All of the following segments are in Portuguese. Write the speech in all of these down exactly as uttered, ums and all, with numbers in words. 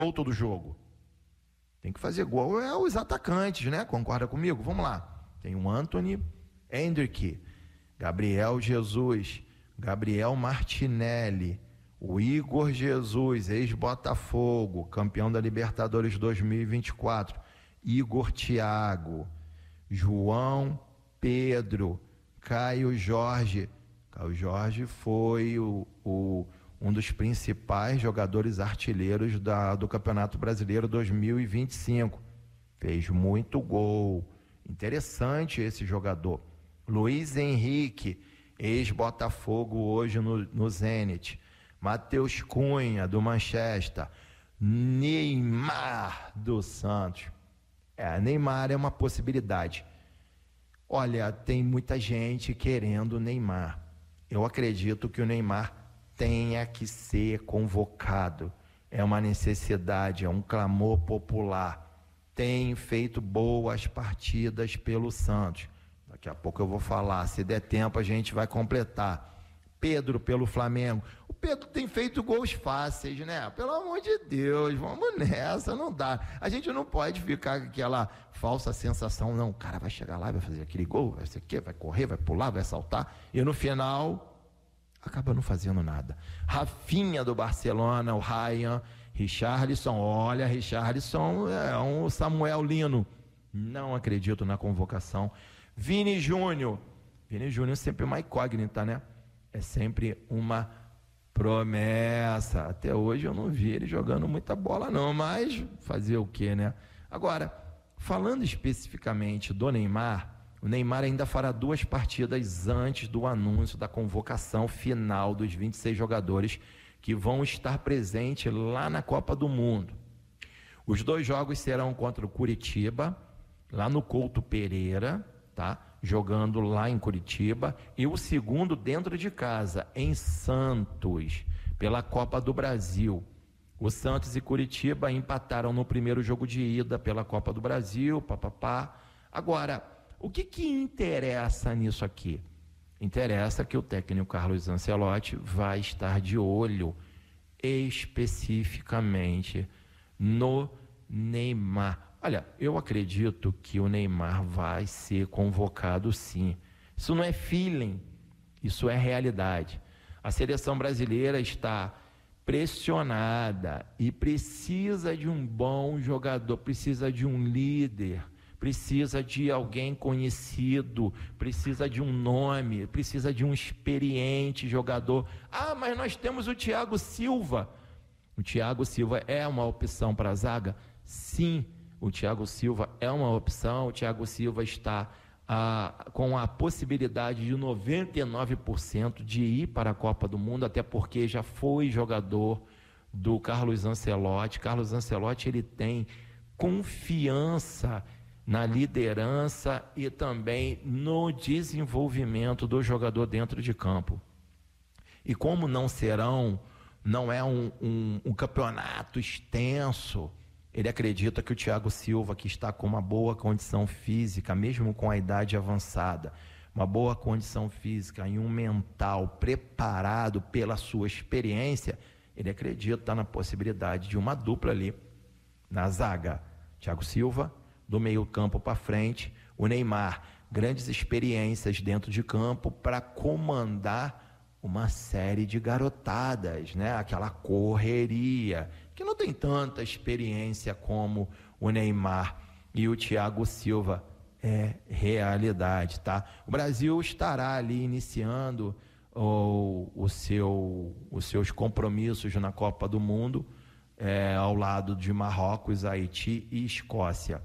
todo jogo. Tem que fazer gol é os atacantes, né? Concorda comigo? Vamos lá. Tem o Anthony Hendrick, Gabriel Jesus, Gabriel Martinelli, o Igor Jesus, ex-Botafogo, campeão da Libertadores dois mil e vinte e quatro, Igor Thiago, João Pedro, Caio Jorge. Caio Jorge foi o, o, um dos principais jogadores artilheiros da, do Campeonato Brasileiro dois mil e vinte e cinco. Fez muito gol. Interessante esse jogador. Luiz Henrique, ex-Botafogo, hoje no, no Zenit. Matheus Cunha, do Manchester. Neymar, do Santos. É, Neymar é uma possibilidade. Olha, tem muita gente querendo o Neymar. Eu acredito que o Neymar tenha que ser convocado. É uma necessidade, é um clamor popular. Tem feito boas partidas pelo Santos. Daqui a pouco eu vou falar, se der tempo a gente vai completar. Pedro pelo Flamengo. O Pedro tem feito gols fáceis, né? Pelo amor de Deus, vamos nessa, não dá. A gente não pode ficar com aquela falsa sensação, não, o cara vai chegar lá, vai fazer aquele gol, vai ser o quê? Vai correr, vai pular, vai saltar, e no final acaba não fazendo nada. Rafinha do Barcelona, o Ryan, Richarlison, olha, Richarlison é um Samuel Lino, não acredito na convocação. Vini Júnior, Vini Júnior sempre uma incógnita, né? É sempre uma promessa. Até hoje eu não vi ele jogando muita bola não, mas fazer o quê, né? Agora, falando especificamente do Neymar, o Neymar ainda fará duas partidas antes do anúncio da convocação final dos vinte e seis jogadores que vão estar presentes lá na Copa do Mundo. Os dois jogos serão contra o Curitiba, lá no Couto Pereira, tá? Jogando lá em Curitiba, e o segundo dentro de casa, em Santos, pela Copa do Brasil. O Santos e Curitiba empataram no primeiro jogo de ida pela Copa do Brasil, papapá. Agora, o que que interessa nisso aqui? Interessa que o técnico Carlos Ancelotti vai estar de olho especificamente no Neymar. Olha, eu acredito que o Neymar vai ser convocado sim. Isso não é feeling, isso é realidade. A seleção brasileira está pressionada e precisa de um bom jogador, precisa de um líder, precisa de alguém conhecido, precisa de um nome, precisa de um experiente jogador. Ah, mas nós temos o Thiago Silva. O Thiago Silva é uma opção para a zaga? Sim. O Thiago Silva é uma opção, o Thiago Silva está ah, com a possibilidade de noventa e nove por cento de ir para a Copa do Mundo, até porque já foi jogador do Carlos Ancelotti. Carlos Ancelotti ele tem confiança na liderança e também no desenvolvimento do jogador dentro de campo. E como não serão, não é um, um, um campeonato extenso, ele acredita que o Thiago Silva, que está com uma boa condição física, mesmo com a idade avançada, uma boa condição física e um mental preparado pela sua experiência, ele acredita na possibilidade de uma dupla ali na zaga. Thiago Silva, do meio campo para frente, o Neymar, grandes experiências dentro de campo para comandar uma série de garotadas, né? Aquela correria, que não tem tanta experiência como o Neymar e o Thiago Silva. É realidade, tá? O Brasil estará ali iniciando o, o seu, os seus compromissos na Copa do Mundo, é, ao lado de Marrocos, Haiti e Escócia.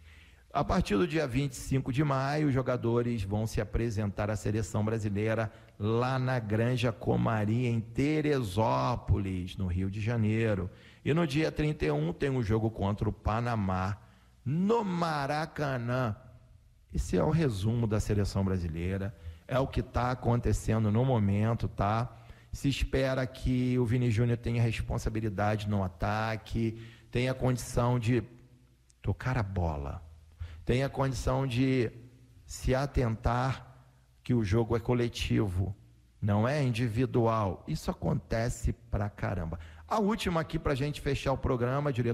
A partir do dia vinte e cinco de maio, os jogadores vão se apresentar à seleção brasileira lá na Granja Comari, em Teresópolis, no Rio de Janeiro. E no dia trinta e um tem um jogo contra o Panamá, no Maracanã. Esse é o resumo da seleção brasileira, é o que está acontecendo no momento, tá? Se espera que o Vini Júnior tenha responsabilidade no ataque, tenha condição de tocar a bola, tenha condição de se atentar que o jogo é coletivo, não é individual. Isso acontece pra caramba. A última aqui para a gente fechar o programa, diretor.